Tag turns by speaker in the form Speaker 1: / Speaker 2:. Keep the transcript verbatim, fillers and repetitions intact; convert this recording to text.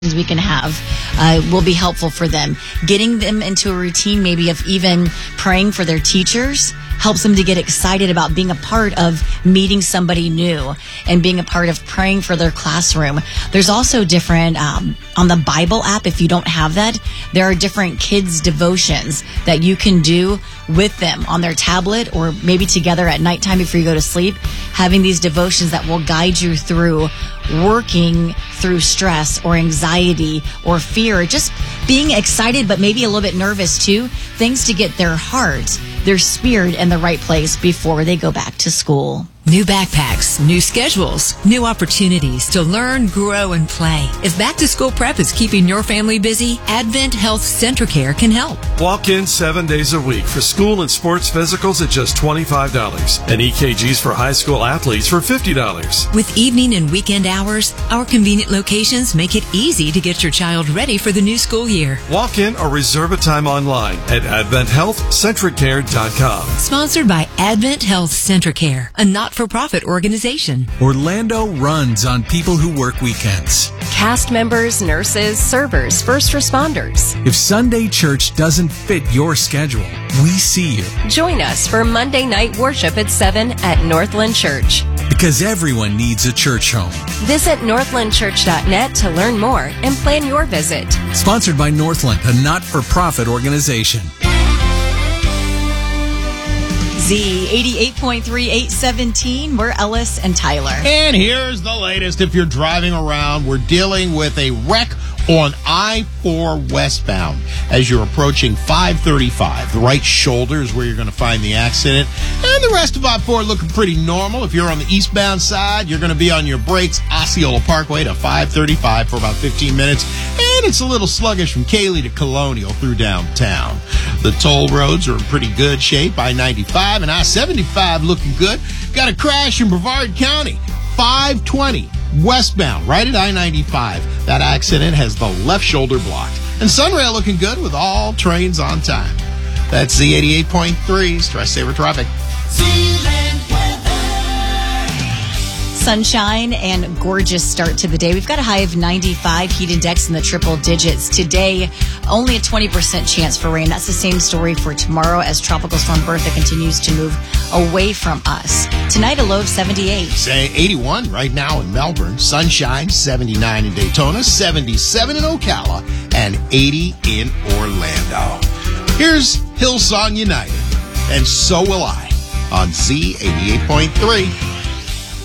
Speaker 1: we can have uh, will be helpful for them. Getting them into a routine maybe of even praying for their teachers helps them to get excited about being a part of meeting somebody new and being a part of praying for their classroom. There's also different, um, on the Bible app, if you don't have that, there are different kids' devotions that you can do with them on their tablet or maybe together at nighttime before you go to sleep, having these devotions that will guide you through working through stress or anxiety or fear, just being excited but maybe a little bit nervous too, things to get their heart, their spirit in the right place before they go back to school.
Speaker 2: New backpacks, new schedules, new opportunities to learn, grow, and play. If back-to-school prep is keeping your family busy, Advent Health Centricare can help.
Speaker 3: Walk in seven days a week for school and sports physicals at just twenty-five dollars and E K Gs for high school athletes for fifty dollars.
Speaker 2: With evening and weekend hours, our convenient locations make it easy to get your child ready for the new school year.
Speaker 3: Walk in or reserve a time online at advent health centricare dot com.
Speaker 2: Sponsored by Advent Health Centricare, a not-for-profit organization.
Speaker 4: Orlando runs on people who work weekends.
Speaker 5: Cast members, nurses, servers, first responders.
Speaker 4: If Sunday church doesn't fit your schedule, we see you.
Speaker 5: Join us for Monday night worship at seven at Northland Church.
Speaker 4: Because everyone needs a church home.
Speaker 5: Visit northland church dot net to learn more and plan your visit.
Speaker 4: Sponsored by Northland, a not-for-profit organization.
Speaker 1: Z eighty-eight point three, eight seventeen. We're Ellis and Tyler.
Speaker 6: And here's the latest. If you're driving around, we're dealing with a wreck on I four westbound as you're approaching five thirty-five. The right shoulder is where you're going to find the accident. And the rest of I four looking pretty normal. If you're on the eastbound side, you're going to be on your brakes, Osceola Parkway to five thirty-five for about fifteen minutes. And it's a little sluggish from Cayley to Colonial through downtown. The toll roads are in pretty good shape. I ninety-five and I seventy-five looking good. Got a crash in Brevard County. five twenty westbound, right at I ninety-five. That accident has the left shoulder blocked. And Sunrail looking good with all trains on time. That's Z eighty-eight point three, Stress Saver Traffic.
Speaker 1: Sunshine and gorgeous start to the day. We've got a high of ninety-five, heat index in the triple digits. Today, only a twenty percent chance for rain. That's the same story for tomorrow as Tropical Storm Bertha continues to move away from us. Tonight, a low of seventy-eight.
Speaker 6: Say eighty-one right now in Melbourne. Sunshine, seventy-nine in Daytona, seventy-seven in Ocala, and eighty in Orlando. Here's Hillsong United, and So Will I on Z eighty-eight point three.